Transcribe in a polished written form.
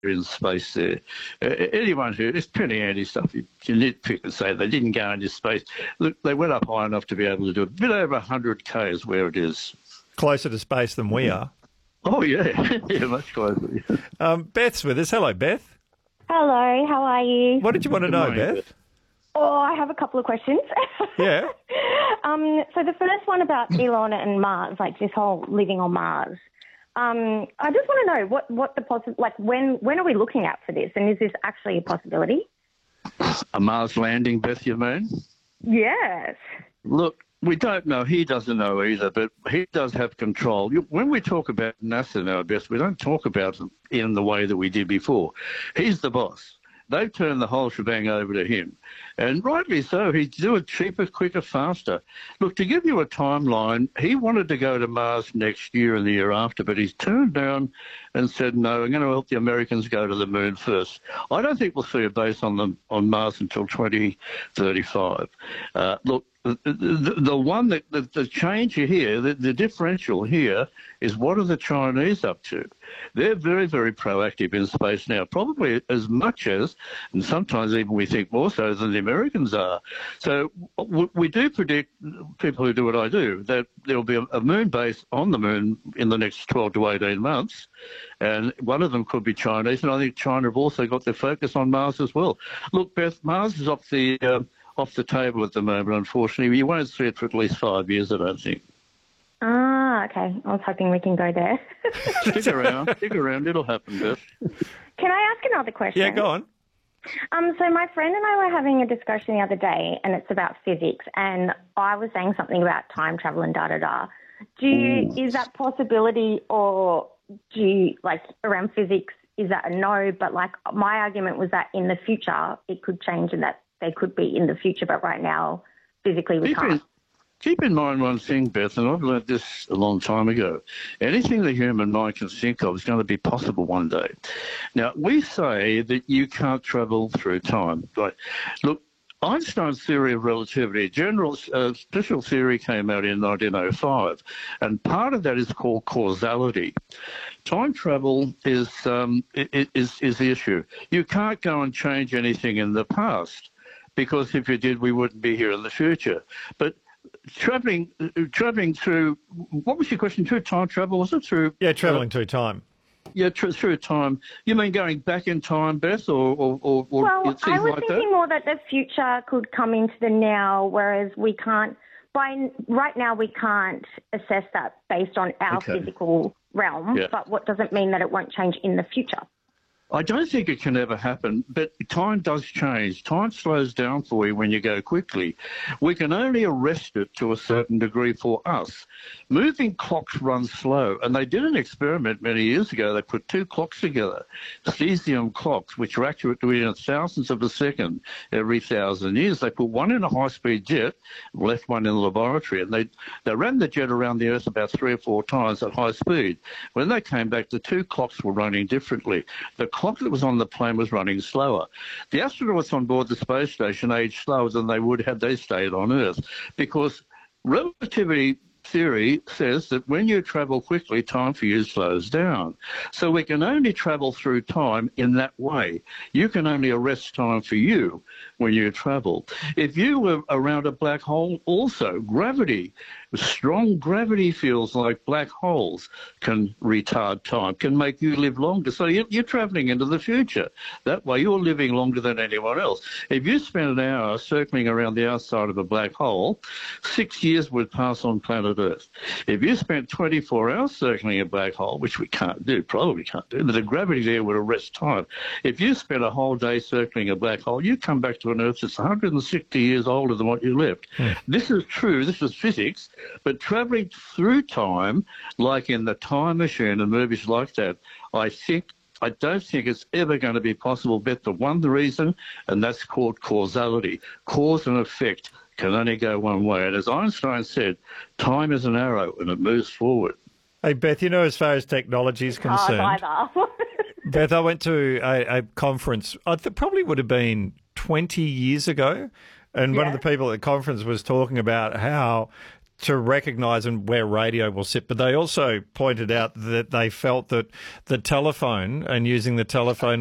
in space there. Anyone who, it's pretty anti stuff, you nitpick and say they didn't go into space. Look, they went up high enough to be able to do it. A bit over 100 k's where it is. Closer to space than we are. Oh, yeah. Yeah, much closer. Beth's with us. Hello, Beth. Hello, how are you? What did you want to know, morning, Beth? Oh, I have a couple of questions. Yeah. So the first one about Elon and Mars, like this whole living on Mars. I just want to know what the when are we looking at for this, and is this actually a possibility? A Mars landing, Beth, you mean? Yes. Look, we don't know. He doesn't know either, but he does have control. When we talk about NASA now, Beth, we don't talk about it in the way that we did before. He's the boss. They've turned the whole shebang over to him. And rightly so. He'd do it cheaper, quicker, faster. Look, to give you a timeline, he wanted to go to Mars next year and the year after, but he's turned down and said, no, I'm going to help the Americans go to the moon first. I don't think we'll see a base on Mars until 2035. Look, the change here, the differential here is what are the Chinese up to? They're very, very proactive in space now, probably as much as, and sometimes even we think more so than the Americans are. So we do predict, people who do what I do, that there'll be a moon base on the moon in the next 12 to 18 months, and one of them could be Chinese, and I think China have also got their focus on Mars as well. Look, Beth, Mars is off the table at the moment, unfortunately. You won't see it for at least 5 years, I don't think. Ah, okay. I was hoping we can go there. Stick around. It'll happen, Beth. Can I ask another question? Yeah, go on. So my friend and I were having a discussion the other day, and it's about physics, and I was saying something about time travel and da-da-da. Is that possibility, or do you, around physics, is that a no? But, my argument was that in the future it could change and that they could be in the future, but right now, physically, we can't. Keep in mind one thing, Beth, and I've learned this a long time ago. Anything the human mind can think of is going to be possible one day. Now, we say that you can't travel through time. But look, Einstein's theory of relativity, general special theory, came out in 1905, and part of that is called causality. Time travel is the issue. You can't go and change anything in the past, because if you did, we wouldn't be here in the future. But travelling through, what was your question? Through time travel, was it through? Yeah, travelling through time. Yeah, through time. You mean going back in time, Beth, or well, things I was like thinking that? more that the future could come into the now, whereas we can't. Right now, we can't assess that based on our physical realm. Yeah. But what doesn't mean that it won't change in the future. I don't think it can ever happen, but time does change. Time slows down for you when you go quickly. We can only arrest it to a certain degree for us. Moving clocks run slow, and they did an experiment many years ago. They put two clocks together, cesium clocks, which are accurate to within thousandths of a second every 1,000 years. They put one in a high-speed jet, left one in the laboratory, and they ran the jet around the Earth about 3 or 4 times at high speed. When they came back, the two clocks were running differently. The clock that was on the plane was running slower. The astronauts on board the space station aged slower than they would had they stayed on Earth, because relativity theory says that when you travel quickly, time for you slows down. So we can only travel through time in that way. You can only arrest time for you when you travel. If you were around a black hole, also gravity, strong gravity fields like black holes can retard time, can make you live longer. So you're traveling into the future. That way you're living longer than anyone else. If you spent an hour circling around the outside of a black hole, 6 years would pass on planet Earth. If you spent 24 hours circling a black hole, which we can't do, probably can't do, but the gravity there would arrest time. If you spent a whole day circling a black hole, you come back to an Earth that's 160 years older than what you left. This is true. This is physics. But travelling through time, like in the Time Machine and movies like that, I don't think it's ever going to be possible, but for one reason, and that's called causality. Cause and effect can only go one way. And as Einstein said, time is an arrow and it moves forward. Hey, Beth, as far as technology is concerned, Beth, I went to a conference, probably would have been 20 years ago, and one of the people at the conference was talking about how to recognise and where radio will sit, but they also pointed out that they felt that the telephone and using the telephone